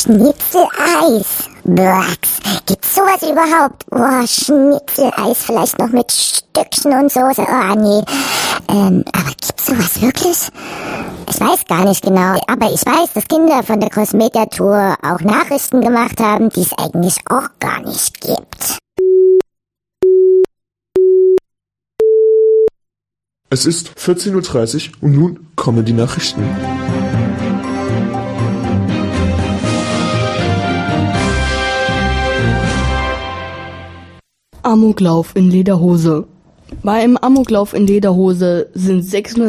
Schnitzeleis. Blacks. Gibt's sowas überhaupt? Oh, Schnitzeleis vielleicht noch mit Stückchen und Soße. Oh, nee. Aber gibt's sowas wirklich? Ich weiß gar nicht genau, aber ich weiß, dass Kinder von der Cosmedia-Tour auch Nachrichten gemacht haben, die es eigentlich auch gar nicht gibt. Es ist 14:30 Uhr und nun kommen die Nachrichten. Amoklauf in Lederhose. Bei einem Amoklauf in Lederhose sind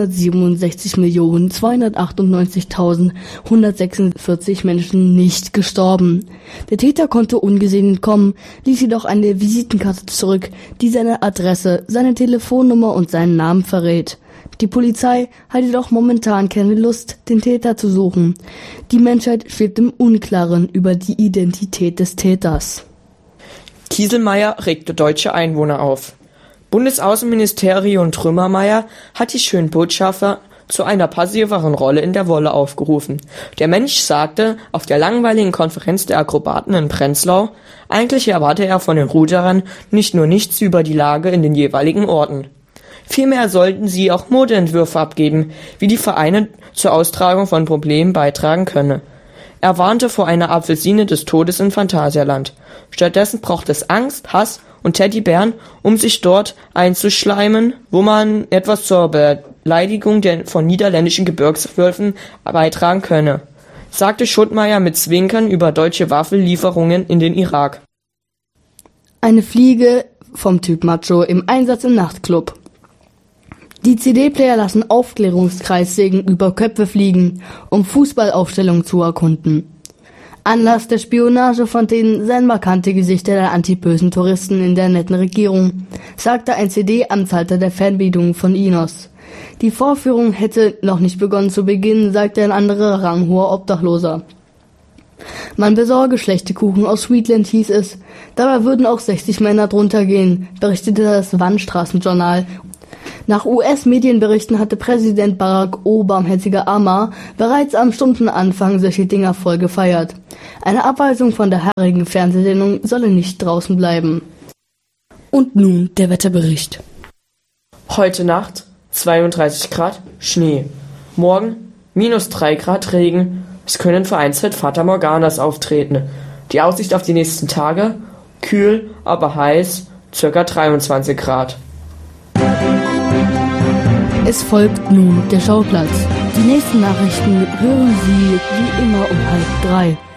667.298.146 Menschen nicht gestorben. Der Täter konnte ungesehen entkommen, ließ jedoch eine Visitenkarte zurück, die seine Adresse, seine Telefonnummer und seinen Namen verrät. Die Polizei hat jedoch momentan keine Lust, den Täter zu suchen. Die Menschheit schwebt im Unklaren über die Identität des Täters. Kieselmeier regte deutsche Einwohner auf. Bundesaußenministerium Trümmermeier hat die schönen Botschafter zu einer passiveren Rolle in der Wolle aufgerufen. Der Mensch sagte auf der langweiligen Konferenz der Akrobaten in Prenzlau, eigentlich erwarte er von den Ruderern nicht nur nichts über die Lage in den jeweiligen Orten. Vielmehr sollten sie auch Modeentwürfe abgeben, wie die Vereine zur Austragung von Problemen beitragen könne. Er warnte vor einer Apfelsine des Todes in Phantasialand. Stattdessen braucht es Angst, Hass und Teddybären, um sich dort einzuschleimen, wo man etwas zur Beleidigung von niederländischen Gebirgswölfen beitragen könne, sagte Schuttmeier mit Zwinkern über deutsche Waffenlieferungen in den Irak. Eine Fliege vom Typ Macho im Einsatz im Nachtclub. Die CD-Player lassen Aufklärungskreissägen über Köpfe fliegen, um Fußballaufstellungen zu erkunden. Anlass der Spionagefontänen seien markante Gesichter der antibösen Touristen in der netten Regierung, sagte ein CD-Amtshalter der Fernbedienung von Inos. Die Vorführung hätte noch nicht begonnen zu beginnen, sagte ein anderer ranghoher Obdachloser. Man besorge schlechte Kuchen aus Sweetland, hieß es. Dabei würden auch 60 Männer drunter gehen, berichtete das Wandstraßenjournal. Nach US-Medienberichten hatte Präsident Barack Barmherziger Amar bereits am Stundenanfang solche Dinger voll gefeiert. Eine Abweisung von der haarigen Fernsehsendung solle nicht draußen bleiben. Und nun der Wetterbericht. Heute Nacht 32 Grad Schnee. Morgen -3 Grad Regen. Es können vereinzelt Fata Morganas auftreten. Die Aussicht auf die nächsten Tage: kühl, aber heiß, ca. 23 Grad. Es folgt nun der Schauplatz. Die nächsten Nachrichten hören Sie wie immer um 2:30.